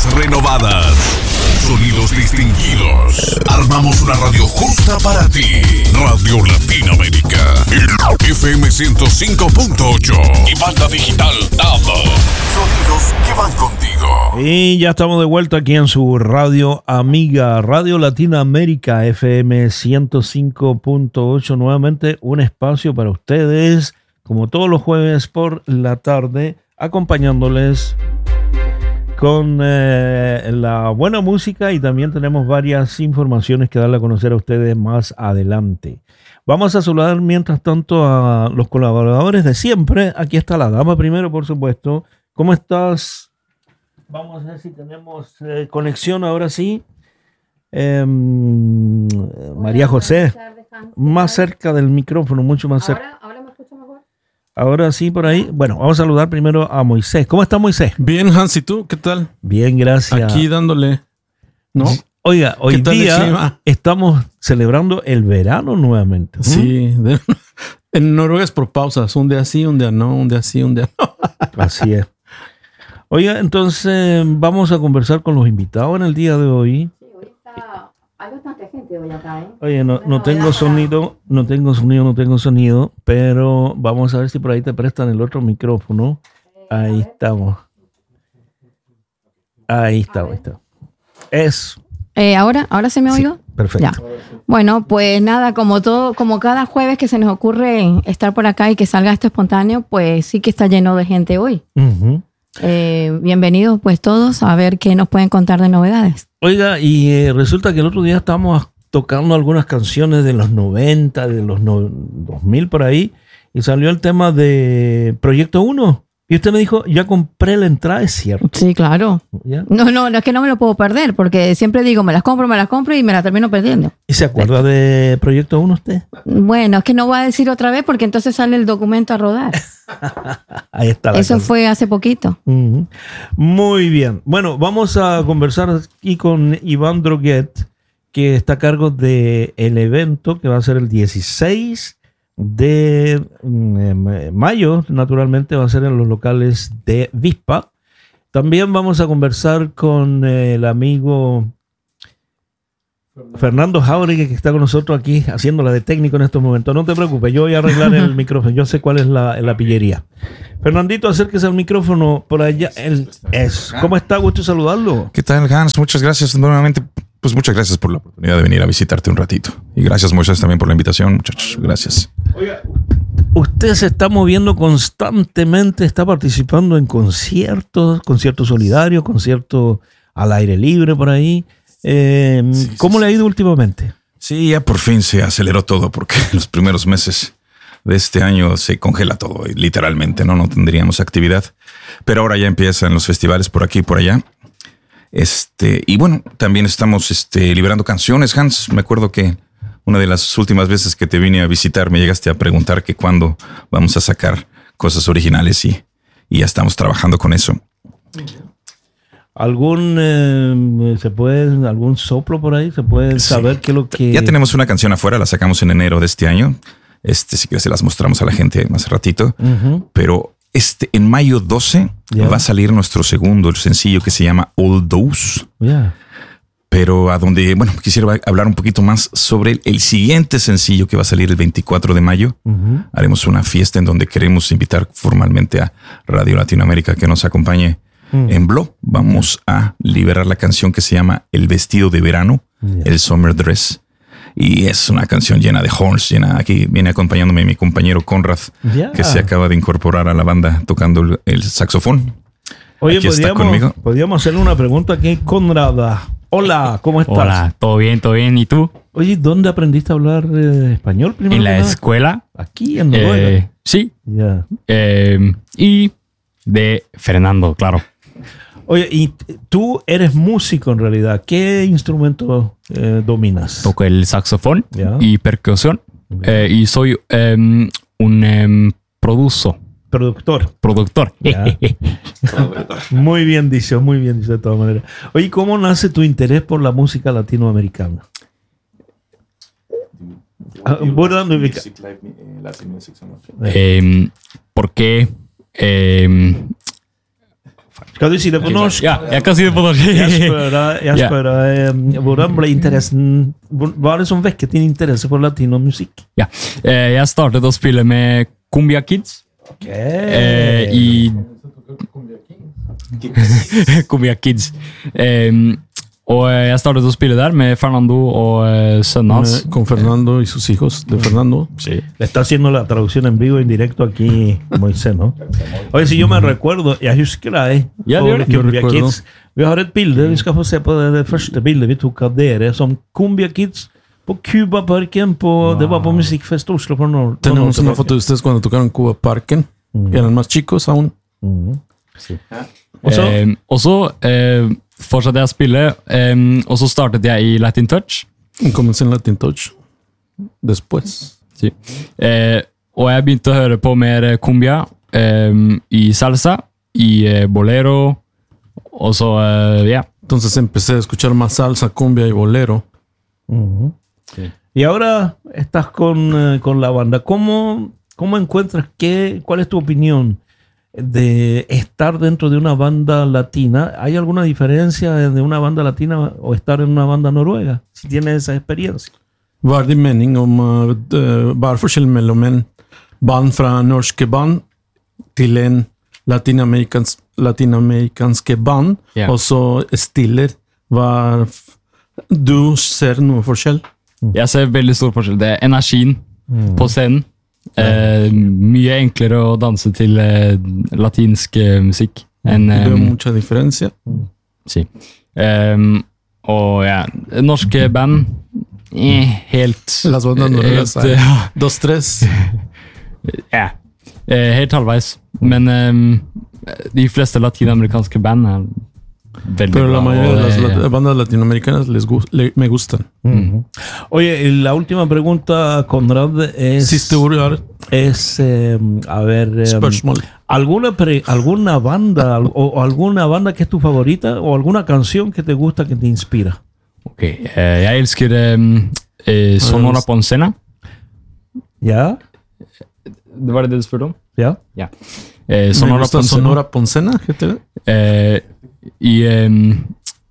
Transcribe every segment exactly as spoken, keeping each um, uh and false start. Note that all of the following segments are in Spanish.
Voces renovadas. Sonidos distinguidos. Armamos una radio justa para ti. Radio Latinoamérica. F M ciento cinco punto ocho. Y banda digital A B A. Sonidos que van contigo. Y ya estamos de vuelta aquí en su radio amiga, Radio Latinoamérica, F M ciento cinco punto ocho. Nuevamente un espacio para ustedes, como todos los jueves por la tarde, acompañándoles con eh, la buena música, y también tenemos varias informaciones que darle a conocer a ustedes más adelante. Vamos a saludar mientras tanto a los colaboradores de siempre. Aquí está la dama primero, por supuesto. ¿Cómo estás? Vamos a ver si tenemos eh, conexión ahora sí. Eh, María José, más cerca del micrófono, mucho más cerca. ¿Ahora, ¿Ahora me escucho mejor? Ahora sí, por ahí. Bueno, vamos a saludar primero a Moisés. ¿Cómo está Moisés? Bien, Hans, ¿y tú? ¿Qué tal? Bien, gracias. Aquí dándole, ¿no? Oiga, hoy día estamos celebrando el verano nuevamente. ¿Mm? Sí. De, en Noruega es por pausas. Un día sí, un día no, un día sí, un día no. Así es. Oiga, entonces vamos a conversar con los invitados en el día de hoy. Sí, ahorita hay bastante gente hoy acá, ¿eh? Oye, no, no tengo sonido, no tengo sonido, no tengo sonido, pero vamos a ver si por ahí te prestan el otro micrófono. Ahí estamos. Ahí está, ahí está. Eso. Eh, ¿ahora? ¿Ahora se me oigo? Sí, perfecto. Ya. Bueno, pues nada, como todo, como cada jueves que se nos ocurre estar por acá y que salga esto espontáneo, pues sí que está lleno de gente hoy. Uh-huh. Eh, bienvenidos pues todos a ver qué nos pueden contar de novedades. Oiga, y eh, resulta que el otro día estábamos tocando algunas canciones de los noventa, de los no, dos mil por ahí, y salió el tema de Proyecto uno. Y usted me dijo, ya compré la entrada, ¿es cierto? Sí, claro. ¿Ya? No, no, no es que no me lo puedo perder, porque siempre digo, me las compro, me las compro y me las termino perdiendo. ¿Y se acuerda de Proyecto uno usted? Bueno, es que no voy a decir otra vez porque entonces sale el documento a rodar. Ahí está la Eso cosa. fue hace poquito. Uh-huh. Muy bien. Bueno, vamos a conversar aquí con Iván Droguet, que está a cargo del evento que va a ser el dieciséis de mayo, naturalmente va a ser en los locales de Vispa. También vamos a conversar con el amigo Fernando Jauregui, que está con nosotros aquí haciéndola de técnico en estos momentos. No te preocupes, yo voy a arreglar el micrófono, yo sé cuál es la, la pillería. Fernandito, acérquese al micrófono por allá. El, es. ¿Cómo está? Gusto saludarlo. ¿Qué tal, Hans? Muchas gracias. Nuevamente, pues muchas gracias por la oportunidad de venir a visitarte un ratito. Y gracias, Moisés, también por la invitación, muchachos. Gracias. Oiga, usted se está moviendo constantemente, está participando en conciertos, conciertos solidarios, conciertos al aire libre por ahí. Eh, sí, ¿Cómo sí, le ha ido últimamente? Sí, ya por fin se aceleró todo, porque en los primeros meses de este año se congela todo, literalmente, ¿no? No tendríamos actividad. Pero ahora ya empiezan los festivales por aquí y por allá. Este, y bueno, también estamos este, liberando canciones, Hans. Me acuerdo que una de las últimas veces que te vine a visitar me llegaste a preguntar que cuándo vamos a sacar cosas originales y, y ya estamos trabajando con eso. ¿Algún eh, se puede algún soplo por ahí? ¿Se puede saber sí. qué es lo que...? Ya tenemos una canción afuera, la sacamos en enero de este año. Este, si quieres se las mostramos a la gente más ratito. Uh-huh. Pero este, en mayo doce yeah. va a salir nuestro segundo sencillo que se llama All Those. Yeah. Pero a donde, bueno, quisiera hablar un poquito más sobre el, el siguiente sencillo que va a salir el veinticuatro de mayo. Uh-huh. Haremos una fiesta en donde queremos invitar formalmente a Radio Latinoamérica que nos acompañe. En Blo vamos a liberar la canción que se llama El Vestido de Verano, yeah. el Summer Dress. Y es una canción llena de horns, llena. Aquí viene acompañándome mi compañero Conrad, yeah. que se acaba de incorporar a la banda tocando el, el saxofón. Oye, podríamos, podríamos hacerle una pregunta aquí, Conrad. Hola, ¿cómo estás? Hola, todo bien, todo bien. ¿Y tú? Oye, ¿dónde aprendiste a hablar eh, español primero? En la nada? escuela. Aquí, en Noruega. Eh, sí. Yeah. Eh, y de Fernando, claro. Oye, y tú eres músico en realidad. ¿Qué instrumento eh, dominas? Toco el saxofón yeah. y percusión. Yeah. Eh, y soy um, un um, produzo. Productor. Productor. Yeah. Muy bien dicho, muy bien dicho de todas maneras. Oye, ¿cómo nace tu interés por la música latinoamericana? Eh, porque... Eh, Skal du si det på norsk? Ja, jeg kan si det på norsk. Jeg spør deg, jeg Ja. spør deg eh, hvordan ble interessen hvor- Hva er det som vekket din interesse for latinomusikk? Ja. Eh, jeg startet å spille med Cumbia Kids eh, i Cumbia Kids. Eh, og jeg startet å spille der med Fernando og eh, sønnen hans. Con Fernando y sus hijos de Fernando. Sí. Le está haciendo la traducción en vivo, en directo aquí, Moisés, ¿no? Oye, si yo me recuerdo, jeg husker deg Ja, på det gjør det. Cumbia Jeg recuerdo. Kids. Vi har et bilde, vi skal få se på det, det første bildet vi tok av dere som Cumbia Kids på Cubaparken. På, Det var på Musikkfest Oslo for noen for noen Tenemos una tilbake. foto de ustedes cuando tocaron Cuba Parken. Eran más chicos aún. Og så, Eh, og så eh, fortsatte jeg å spille, eh, og så startet jeg i Latin Touch. Y comencé en Latin Touch. Después. Sí. Eh, og jeg begynte å høre på mer cumbia eh, i salsa, i eh, bolero, og så, eh, ja. Entonces empecé a escuchar más salsa, cumbia y bolero. y ahora estás con, eh, con la banda. ¿Cómo, cómo encuentras qué, cuál es tu opinión de estar dentro de una banda latina? ¿Hay alguna diferencia de una banda latina o estar en una banda noruega? Si tienes esa experiencia. Hva er din mening om uh, d- hva er forskjellen mellom en band fra norske band til en latinamerikans, latinamerikanske band, Ja. og så stiller? Hva er f- Du ser noe forskjell? Jeg ser veldig stor forskjell. Det er energien på scenen. Eh, mye enklere å danse til eh, latinsk eh, musikk enn Det er eh, mucha diferencia. si. Eh, og ja, norske band eh, helt Las bandas noruegas helt, er ja, dos, tres. ja, eh, helt halvveis. Men eh, de fleste latinamerikanske band er veldig Pero la bra. mayoría og, de las eh, lat- bandas latinoamericanas les gu- le- me gustan. Oye, y la última pregunta, Conrad, es... Siste ord er es eh, a ver... eh, spørsmål. ¿Alguna, pre- alguna banda al- o, o alguna banda que es tu favorita o alguna canción que te gusta, que te inspira? ok, eh, jeg elsker eh, eh, Sonora Poncena. ¿Ya? Det var det du spurte om? ¿Ya? Ja. Eh, Me Sonora gusta Poncena. Sonora Poncena, heter det? Eh, y em,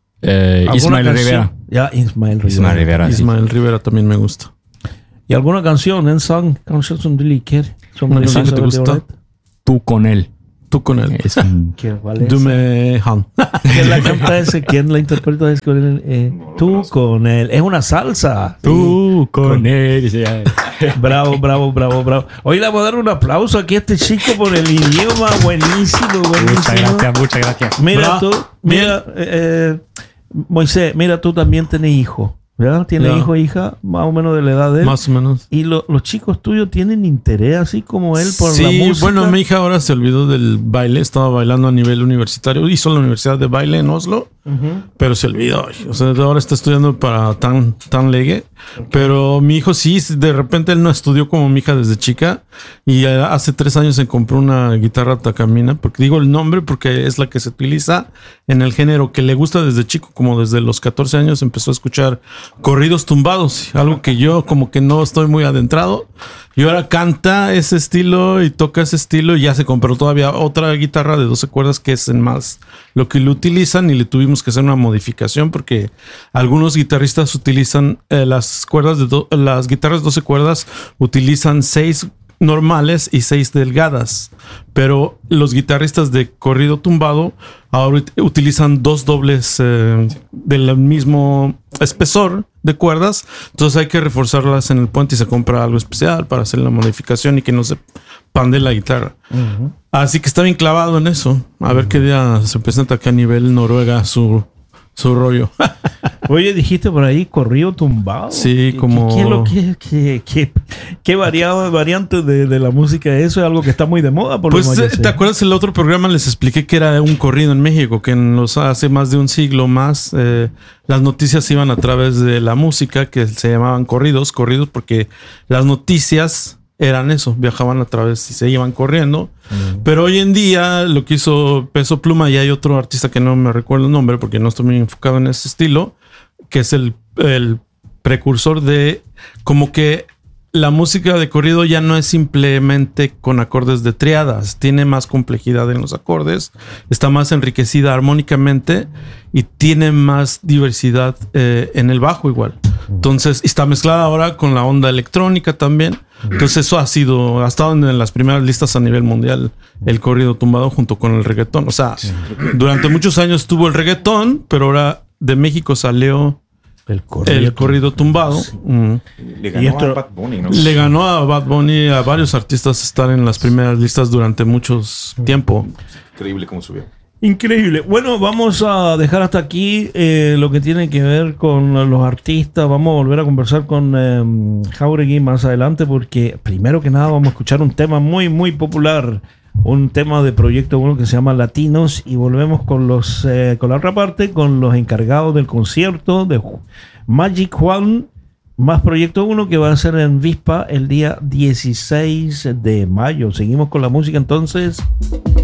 eh, ¿Alguna Ismael canción? Rivera. Ya, Ismael Rivera. Ismael Rivera, sí. Ismael Rivera también me gusta. ¿Y alguna canción, en sang, kanskje som du liker? Som Una du canción synes que te er veldig gusta. ålreit? Tú con él. Tú con él. Es un- ¿Qué- cuál es? Du med han. ¿Quién la canta ese? ¿Quién la interpreta? Es con él, eh, tú con él. Es una salsa. Tú con él. Sí, ya. Bravo, bravo, bravo, bravo. Hoy le vamos a dar un aplauso aquí a este chico por el idioma. Buenísimo, Muchas buenísimo. gracias, muchas gracias. Mira Bra. tú, mira, eh, eh, Moisés, mira, tú también tienes hijo, ¿verdad? Tienes Ya. hijo e hija, más o menos de la edad de él. Más o menos. Y lo- los chicos tuyos tienen interés, así como él, por Sí, la música. bueno, mi hija ahora se olvidó del baile. Estaba bailando a nivel universitario. Hizo la universidad de baile en Oslo, Ujú. pero se olvidó. O sea, ahora está estudiando para tan, tan legue. Pero mi hijo sí, de repente él no estudió como mi hija desde chica. Y eh, hace tres años se compró una guitarra Takamina. Porque digo el nombre porque es la que se utiliza en el género que le gusta desde chico. Como desde los catorce años empezó a escuchar corridos tumbados. Algo que yo como que no estoy muy adentrado. Y ahora canta ese estilo y toca ese estilo. Y ya se compró todavía otra guitarra de doce cuerdas que es en más lo que lo utilizan. Y le tuvimos que hacer una modificación porque algunos guitarristas utilizan eh, las cuerdas de do- las guitarras doce cuerdas utilizan seis normales y seis delgadas, pero los guitarristas de corrido tumbado ahora ut- utilizan dos dobles eh, del mismo espesor de cuerdas, entonces hay que reforzarlas en el puente y se compra algo especial para hacer la modificación y que no se pande la guitarra. Así que está bien clavado en eso, a ver qué día se presenta acá a nivel Noruega su, su rollo. Oye, dijiste por ahí corrido tumbado. Sí, ¿Qué- como- ¿Qué, qué es lo que, qué, qué, qué variado, variante de, de la música? Eso es algo que está muy de moda, por Pues, lo eh, menos. ¿te acuerdas el otro programa? Les expliqué que era un corrido en México, que en los hace más de un siglo más eh, las noticias iban a través de la música, que se llamaban corridos, corridos porque las noticias eran eso, viajaban a través y se iban corriendo. Pero hoy en día lo que hizo Peso Pluma, y hay otro artista que no me recuerdo el nombre porque no estoy muy enfocado en ese estilo, que es el, el precursor de como que la música de corrido ya no es simplemente con acordes de triadas, tiene más complejidad en los acordes, está más enriquecida armónicamente y tiene más diversidad eh, en el bajo igual. Entonces está mezclada ahora con la onda electrónica también. Entonces eso ha sido, ha estado en las primeras listas a nivel mundial el corrido tumbado junto con el reggaetón. O sea, durante muchos años tuvo el reggaetón, pero ahora de México salió el corrido, el corrido tumbado. Sí. Mm. Le ganó esto, a Bad Bunny, ¿no? Le ganó a Bad Bunny, a varios artistas estar en las primeras listas durante mucho tiempo. Increíble cómo subió. Increíble. Bueno, vamos a dejar hasta aquí eh, lo que tiene que ver con los artistas. Vamos a volver a conversar con eh, Jáuregui más adelante porque primero que nada vamos a escuchar un tema muy, muy popular. Un tema de Proyecto Uno que se llama Latinos y volvemos con los eh, con la otra parte, con los encargados del concierto de Magic Juan más Proyecto Uno que va a ser en Vispa el día dieciséis de mayo. Seguimos con la música entonces.